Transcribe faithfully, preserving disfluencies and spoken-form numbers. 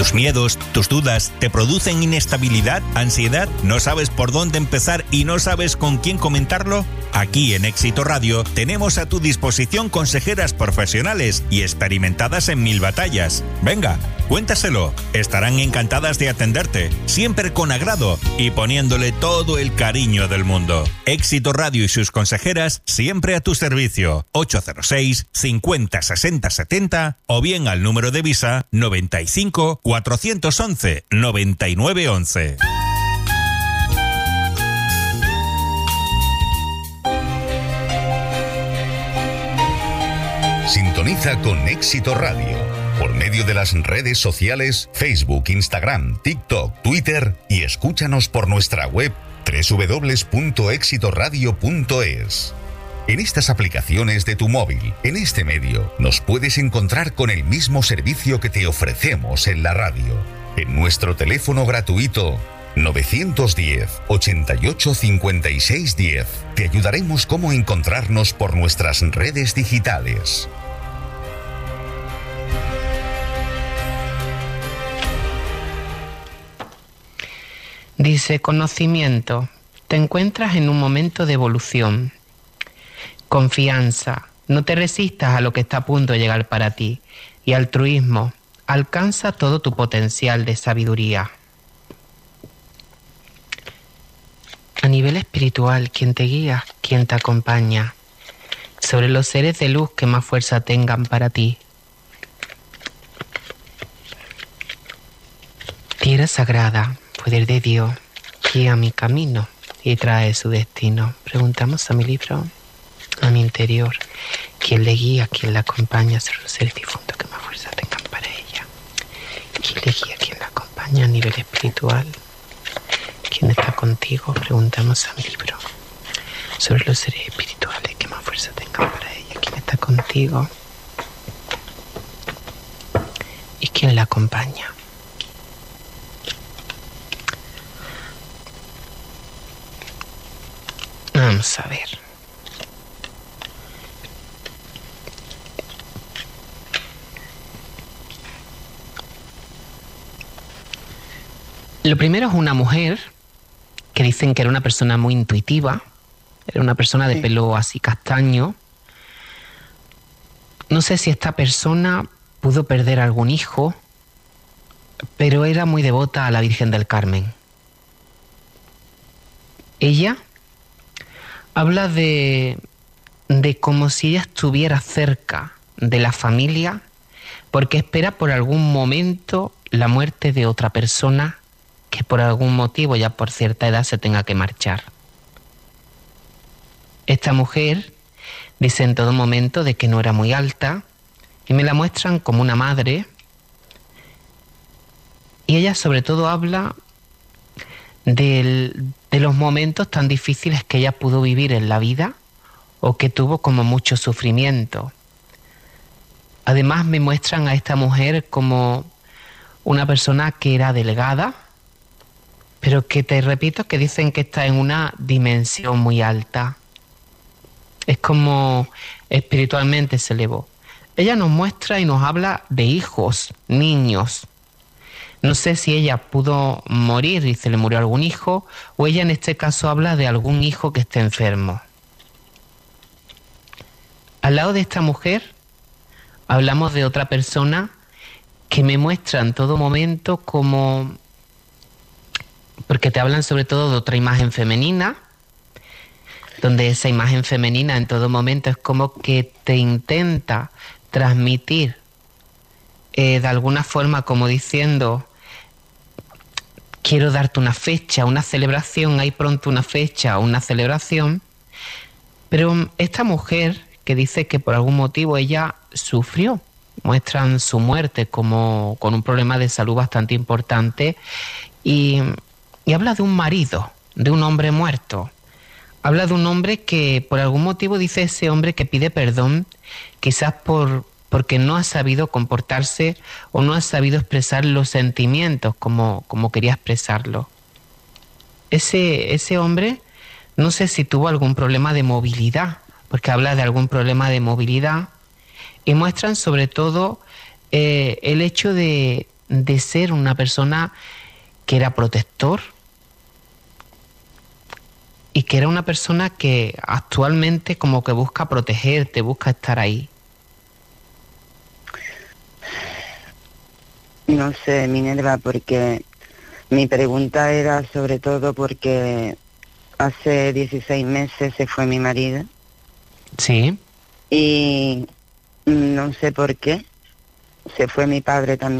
¿Tus miedos, tus dudas te producen inestabilidad, ansiedad? ¿No sabes por dónde empezar y no sabes con quién comentarlo? Aquí en Éxito Radio tenemos a tu disposición consejeras profesionales y experimentadas en mil batallas. Venga, cuéntaselo. Estarán encantadas de atenderte, siempre con agrado y poniéndole todo el cariño del mundo. Éxito Radio y sus consejeras siempre a tu servicio. ocho cero seis, cincuenta, sesenta, setenta o bien al número de Visa noventa y cinco, cuatrocientos once, noventa y nueve once. Sintoniza con Éxito Radio por medio de las redes sociales Facebook, Instagram, TikTok, Twitter y escúchanos por nuestra web doble u doble u doble u punto éxito radio punto es. En estas aplicaciones de tu móvil, en este medio, nos puedes encontrar con el mismo servicio que te ofrecemos en la radio. En nuestro teléfono gratuito nueve uno cero, ochenta y ocho, cincuenta y seis diez te ayudaremos cómo encontrarnos por nuestras redes digitales. Dice, conocimiento. Te encuentras en un momento de evolución. Confianza. No te resistas a lo que está a punto de llegar para ti. Y altruismo. Alcanza todo tu potencial de sabiduría. A nivel espiritual, ¿quién te guía? ¿Quién te acompaña? Sobre los seres de luz que más fuerza tengan para ti. Tierra sagrada, poder de Dios, guía mi camino y trae su destino. Preguntamos a mi libro, a mi interior, ¿quién le guía, quién la acompaña sobre los seres difuntos que más fuerza tengan para ella? ¿Quién le guía, quién la acompaña a nivel espiritual? ¿Quién está contigo? Preguntamos a mi libro sobre los seres espirituales que más fuerza tengan para ella. ¿Quién está contigo? ¿Y quién la acompaña? Vamos a ver. Lo primero es una mujer que dicen que era una persona muy intuitiva, era una persona de sí. pelo así castaño. No sé si esta persona pudo perder algún hijo, pero era muy devota a la Virgen del Carmen. Ella habla de, de como si ella estuviera cerca de la familia porque espera por algún momento la muerte de otra persona que por algún motivo ya por cierta edad se tenga que marchar. Esta mujer dice en todo momento de que no era muy alta y me la muestran como una madre, y ella sobre todo habla del, de los momentos tan difíciles que ella pudo vivir en la vida o que tuvo como mucho sufrimiento. Además me muestran a esta mujer como una persona que era delgada, pero que te repito que dicen que está en una dimensión muy alta. Es como espiritualmente se elevó. Ella nos muestra y nos habla de hijos, niños. No sé si ella pudo morir y se le murió algún hijo, o ella en este caso habla de algún hijo que esté enfermo. Al lado de esta mujer hablamos de otra persona que me muestra en todo momento como... porque te hablan sobre todo de otra imagen femenina, donde esa imagen femenina en todo momento es como que te intenta transmitir eh, de alguna forma como diciendo, quiero darte una fecha, una celebración, hay pronto una fecha, una celebración. Pero esta mujer que dice que por algún motivo ella sufrió, muestran su muerte como con un problema de salud bastante importante, y, y habla de un marido, de un hombre muerto. Habla de un hombre que por algún motivo dice ese hombre que pide perdón, quizás por porque no ha sabido comportarse o no ha sabido expresar los sentimientos como, como quería expresarlo. Ese, ese hombre no sé si tuvo algún problema de movilidad, porque habla de algún problema de movilidad, y muestran sobre todo eh, el hecho de, de ser una persona que era protector y que era una persona que actualmente como que busca protegerte, busca estar ahí. No sé, Minerva, porque mi pregunta era sobre todo porque hace dieciséis meses se fue mi marido. Sí. Y no sé por qué. Se fue mi padre también.